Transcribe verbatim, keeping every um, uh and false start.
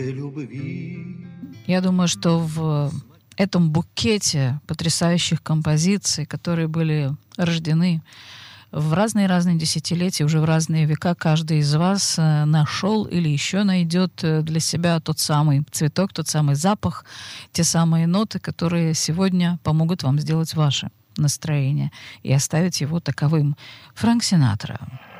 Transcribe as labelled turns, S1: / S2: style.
S1: Я думаю, что в этом букете потрясающих композиций, которые были рождены в разные-разные десятилетия, уже в разные века, каждый из вас нашел или еще найдет для себя тот самый цветок, тот самый запах, те самые ноты, которые сегодня помогут вам сделать ваше настроение и оставить его таковым. Фрэнк Синатра.